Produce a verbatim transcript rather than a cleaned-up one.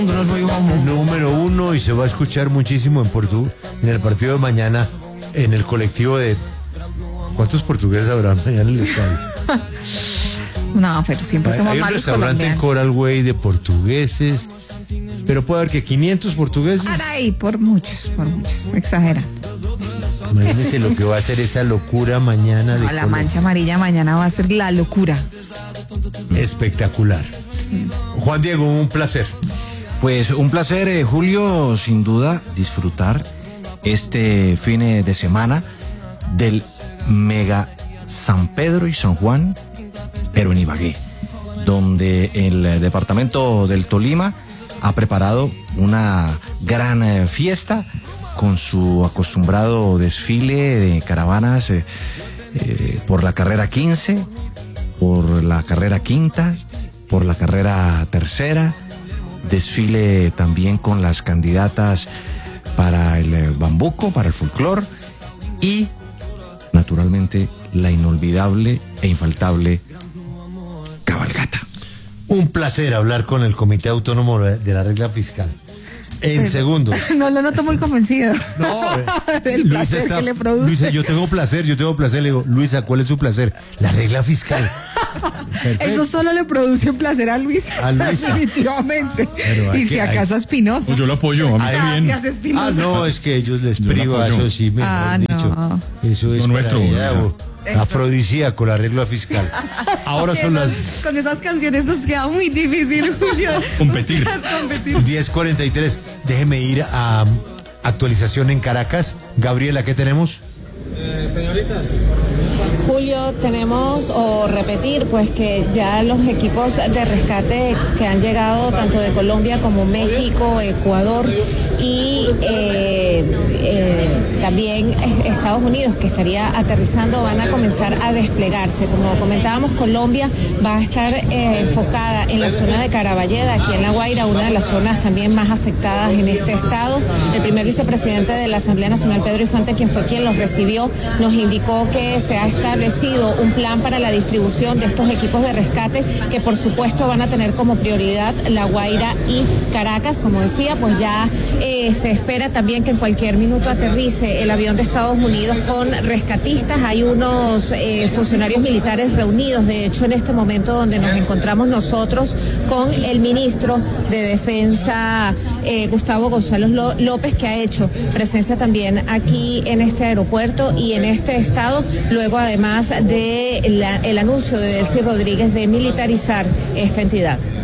Número uno, y se va a escuchar muchísimo en Portu, en el partido de mañana, en el colectivo de... ¿Cuántos portugueses habrá mañana en el estadio? No, pero siempre somos malos. Hay un restaurante en Coral Way de portugueses, pero puede haber que quinientos portugueses. Ay, por muchos, por muchos, exagerando. Imagínense lo que va a ser esa locura mañana. No, de la Colombia. mancha amarilla mañana va a ser la locura. Espectacular. Juan Diego, un placer. Pues un placer, eh, Julio, sin duda, disfrutar este fin de semana del Mega San Pedro y San Juan, pero en Ibagué, donde el departamento del Tolima ha preparado una gran eh, fiesta con su acostumbrado desfile de caravanas eh, eh, por la carrera quince, por la carrera quinta, por la carrera tercera, desfile también con las candidatas para el eh, bambuco, para el folclor y naturalmente la inolvidable e infaltable cabalgata. Un placer hablar con el Comité Autónomo de la Regla Fiscal. En Pero, segundos. No lo noto muy convencido. No, del Luisa placer está, que le produce. Luisa, yo tengo placer, yo tengo placer. Le digo, Luisa, ¿cuál es su placer? La regla fiscal. Eso solo le produce un placer a Luisa. A Luisa. Definitivamente. Pero hay Y que- si acaso a Espinosa. Pues yo lo apoyo, a mí Ay, también. Gracias, Espinosa. Ah, no, es que ellos les Yo la priva, apoyo. eso sí, mejor Ah, dicho. no. Eso es Lo nuestro, para ella, Luisa. o- afrodisíaco, la regla fiscal. Ahora son las Con esas canciones nos queda muy difícil, Julio. Competir. Competir. diez cuarenta y tres. Déjeme ir a actualización en Caracas. Gabriela, ¿qué tenemos? Julio, tenemos o repetir pues que ya los equipos de rescate que han llegado tanto de Colombia como México, Ecuador y eh, eh, también Estados Unidos, que estaría aterrizando, van a comenzar a desplegarse. Como comentábamos, Colombia va a estar eh, enfocada en la zona de Caraballeda, aquí en La Guaira, una de las zonas también más afectadas en este estado. El primer vicepresidente de la Asamblea Nacional, Pedro Infante, quien fue quien los recibió, nos indicó que se ha establecido un plan para la distribución de estos equipos de rescate, que por supuesto van a tener como prioridad La Guaira y Caracas. Como decía, pues ya eh, se espera también que en cualquier minuto aterrice el avión de Estados Unidos con rescatistas. Hay unos eh, funcionarios militares reunidos, de hecho, en este momento donde nos encontramos nosotros con el ministro de Defensa, eh, Gustavo Gonzalo López, que ha hecho presencia también aquí en este aeropuerto y en este estado, luego además de la, el anuncio de Delcy Rodríguez de militarizar esta entidad.